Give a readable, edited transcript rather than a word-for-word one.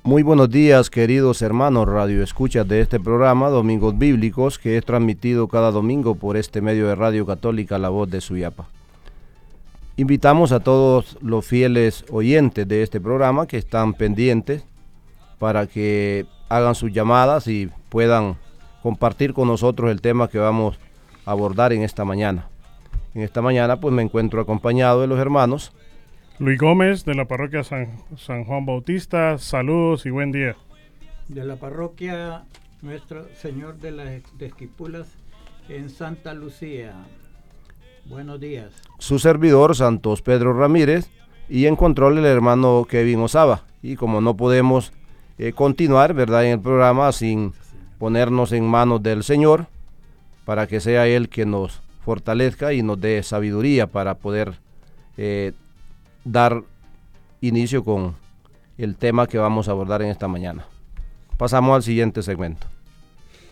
Muy buenos días, queridos hermanos radioescuchas de este programa Domingos Bíblicos, que es transmitido cada domingo por este medio de Radio Católica La Voz de Suyapa. Invitamos a todos los fieles oyentes de este programa que están pendientes para que hagan sus llamadas y puedan compartir con nosotros el tema que vamos a abordar en esta mañana. En esta mañana pues me encuentro acompañado de los hermanos Luis Gómez, de la parroquia San Juan Bautista. Saludos y buen día. De la parroquia Nuestro Señor de las Esquipulas en Santa Lucía. Buenos días. Su servidor, Santos Pedro Ramírez, y en control el hermano Kevin Osaba. Y como no podemos continuar, ¿verdad?, en el programa sin ponernos en manos del Señor, para que sea Él quien nos fortalezca y nos dé sabiduría para poder dar inicio con el tema que vamos a abordar en esta mañana. Pasamos al siguiente segmento.